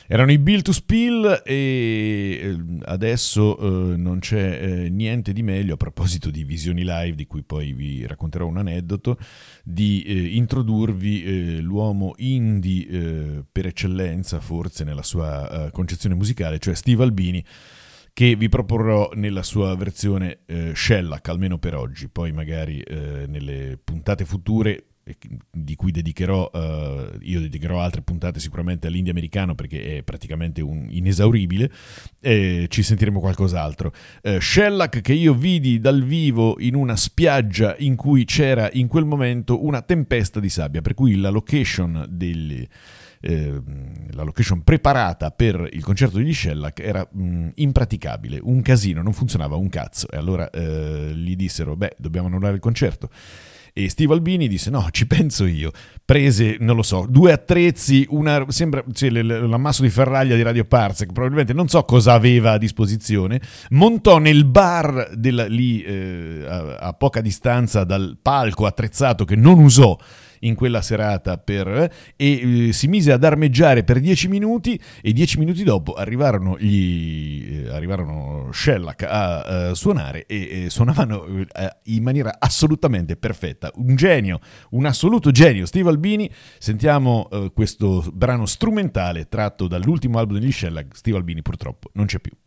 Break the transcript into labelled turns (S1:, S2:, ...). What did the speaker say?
S1: Erano i Bill to Spill e adesso non c'è niente di meglio, a proposito di visioni live, di cui poi vi racconterò un aneddoto, di introdurvi l'uomo indie per eccellenza, forse nella sua concezione musicale, cioè Steve Albini, che vi proporrò nella sua versione shellac, almeno per oggi. Poi magari nelle puntate future, di cui io dedicherò altre puntate sicuramente all'indie americano, perché è praticamente un inesauribile, ci sentiremo qualcos'altro. Shellac, che io vidi dal vivo in una spiaggia in cui c'era in quel momento una tempesta di sabbia, per cui la location preparata per il concerto degli Shellac era impraticabile, un casino, non funzionava un cazzo, e allora gli dissero dobbiamo annullare il concerto. E Steve Albini disse no, ci penso io. Prese, non lo so, 2 attrezzi, l'ammasso di ferraglia di Radio Parsec, probabilmente non so cosa aveva a disposizione, montò nel bar lì a poca distanza dal palco attrezzato che non usò in quella serata si mise ad armeggiare per 10 minuti, e 10 minuti dopo arrivarono Shellac a suonare e suonavano in maniera assolutamente perfetta. Un genio, un assoluto genio, Steve Albini. Sentiamo questo brano strumentale tratto dall'ultimo album degli Shellac. Steve Albini purtroppo non c'è più.